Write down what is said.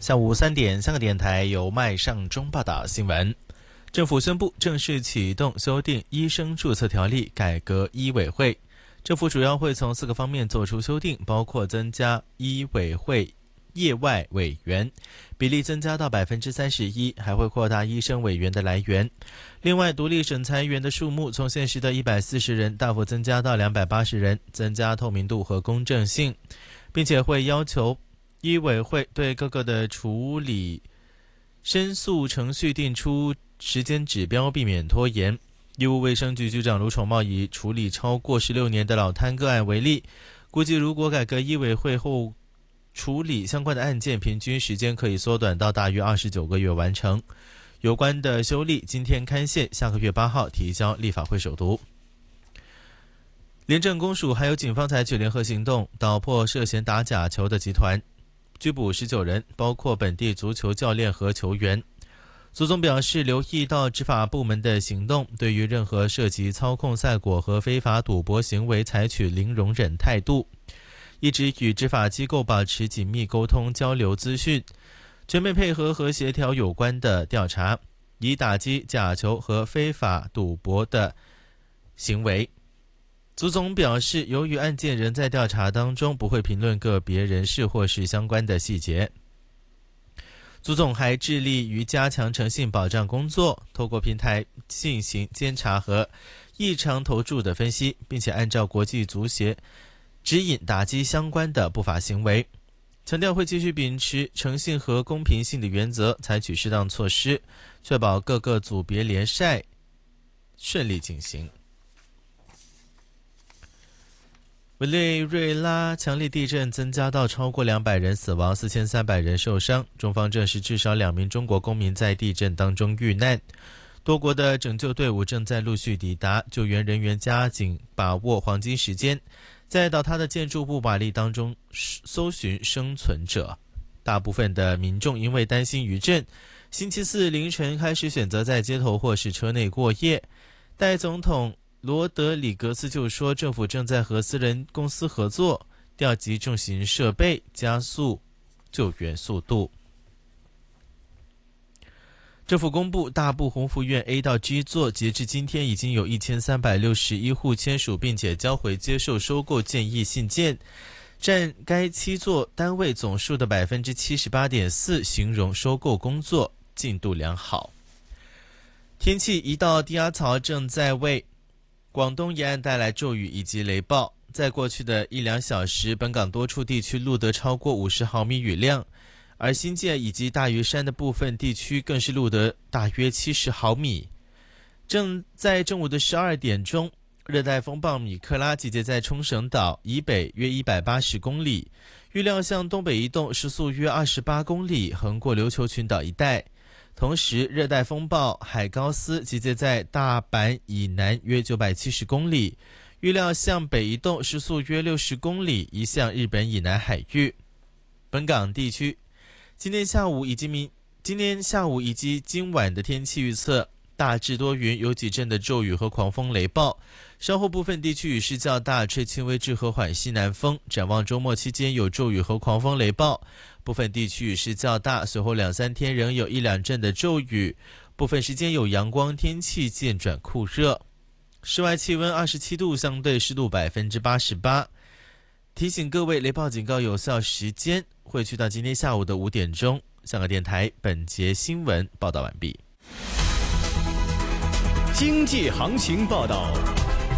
下午3点，香港电台由麦尚中报道新闻。政府宣布正式启动修订医生注册条例，改革医委会。政府主要会从4个方面做出修订，包括增加医委会业外委员比例增加到31%，还会扩大医生委员的来源。另外，独立审裁员的数目从现时的140人大幅增加到280人，增加透明度和公正性，并且会要求医委会对各个的处理申诉程序定出时间指标，避免拖延。医务卫生局局长卢宠茂以处理超过16年的老摊个案为例，估计如果改革医委会后，处理相关的案件平均时间可以缩短到大约29个月完成。有关的修例今天刊宪，下个月8号提交立法会首读。廉政公署还有警方采取联合行动，捣破涉嫌打假球的集团，拘捕19人，包括本地足球教练和球员。足总表示，留意到执法部门的行动，对于任何涉及操控赛果和非法赌博行为采取零容忍态度，一直与执法机构保持紧密沟通交流资讯，全面配合和协调有关的调查，以打击假球和非法赌博的行为。足总表示，由于案件仍在调查当中，不会评论个别人士或是相关的细节。足总还致力于加强诚信保障工作，透过平台进行监察和异常投注的分析，并且按照国际足协指引打击相关的不法行为，强调会继续秉持诚信和公平性的原则，采取适当措施，确保各个组别联赛顺利进行。委内瑞拉强烈地震增加到超过200人死亡，4300人受伤。中方证实至少2名中国公民在地震当中遇难。多国的拯救队伍正在陆续抵达，救援人员加紧把握黄金时间，在倒塌的建筑物瓦砾当中搜寻生存者。大部分的民众因为担心余震，星期四凌晨开始选择在街头或是车内过夜。代总统罗德里格斯就说，政府正在和私人公司合作，调集重型设备，加速救援速度。政府公布，大部宏福苑 A 到 G 座截至今天已经有1361户签署并且交回接受收购建议信件，占该7座单位总数的 78.4%， 形容收购工作进度良好。天气，一道低压槽正在为广东沿岸带来骤雨以及雷暴，在过去的1-2小时，本港多处地区录得超过50毫米雨量，而新界以及大屿山的部分地区更是录得大约70毫米。正在正午的12点钟，热带风暴米克拉集结在冲绳岛以北约180公里，预料向东北移动，时速约28公里，横过琉球群岛一带。同时，热带风暴海高斯集结在大阪以南约970公里，预料向北移动，时速约60公里，移向日本以南海域。本港地区今天下午以及今晚的天气预测，大致多云，有几阵的骤雨和狂风雷暴，稍后部分地区雨势较大，吹轻微至和缓西南风。展望周末期间有骤雨和狂风雷暴，部分地区雨势较大，随后2-3天仍有1-2阵的骤雨，部分时间有阳光，天气渐转酷热。室外气温27度，相对湿度88%。提醒各位，雷暴警告有效时间会去到今天下午的5点钟。香港电台本节新闻报道完毕。 经济行情报道。